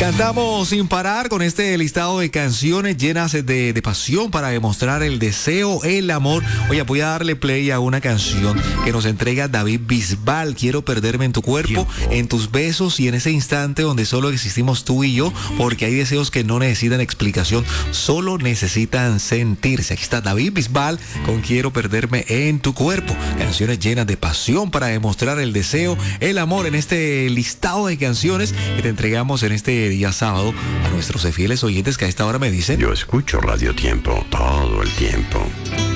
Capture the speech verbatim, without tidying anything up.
Cantamos sin parar con este listado de canciones llenas de, de pasión para demostrar el deseo, el amor. Oye, voy a darle play a una canción que nos entrega David Bisbal. Quiero perderme en tu cuerpo, en tus besos y en ese instante donde solo existimos tú y yo, porque hay deseos que no necesitan explicación, solo necesitan sentirse. Aquí está David Bisbal con Quiero perderme en tu cuerpo. Canciones llenas de pasión para demostrar el deseo, el amor en este listado de canciones que te entregamos en este día sábado a nuestros fieles oyentes que a esta hora me dicen: yo escucho Radio Tiempo todo el tiempo.